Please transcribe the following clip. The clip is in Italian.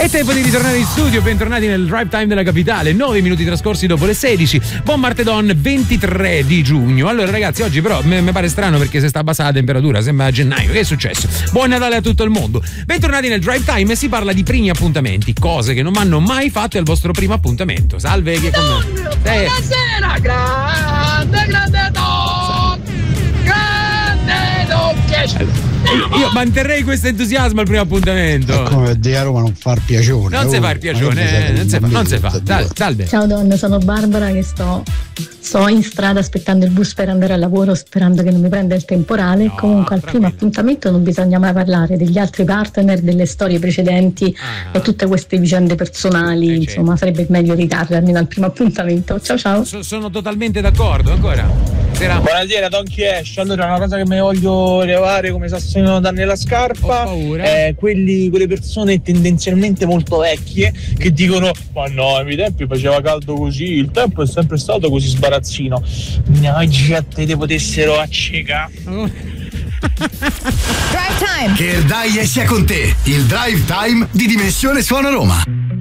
È tempo di ritornare in studio, bentornati nel drive time della capitale, 9 minuti trascorsi dopo le 16, buon martedì 23 di giugno. Allora ragazzi, oggi però mi pare strano perché si sta abbassando la temperatura, sembra gennaio, che è successo? Buon Natale a tutto il mondo. Bentornati nel drive time e si parla di primi appuntamenti, cose che non vanno mai fatte al vostro primo appuntamento. Salve, chi è con me? Buonasera, grande Don. Io manterrei questo entusiasmo al primo appuntamento. È come dire a Roma non far piacione. Non si fa il piacione, non si fa. Salve. Ciao Don, sono Barbara che sto in strada aspettando il bus per andare al lavoro, sperando che non mi prenda il temporale. No, comunque al primo appuntamento non bisogna mai parlare degli altri partner, delle storie precedenti e tutte queste vicende personali, insomma sarebbe meglio evitarle almeno al primo appuntamento. Ciao. Sono totalmente d'accordo. Ancora buonasera Don Chiesh. Allora, una cosa che mi voglio levare come sassolino da nella scarpa è quelle persone tendenzialmente molto vecchie che dicono: ma no, ai miei tempi faceva caldo così, il tempo è sempre stato così sbarazzino. Oggi a te potessero accecare. Drive Time. Che il dai sia con te. Il Drive Time di Dimensione Suona Roma.